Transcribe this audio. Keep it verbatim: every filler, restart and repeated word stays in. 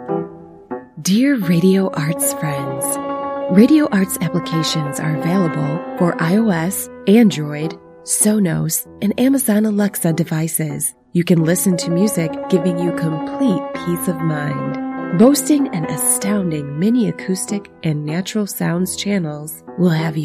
Dear Radio Arts friends, Radio Arts applications are available for iOS, Android, Sonos, and Amazon Alexa devices. You can listen to music giving you complete peace of mind. Boasting an astounding mini acoustic and natural sounds channels will have you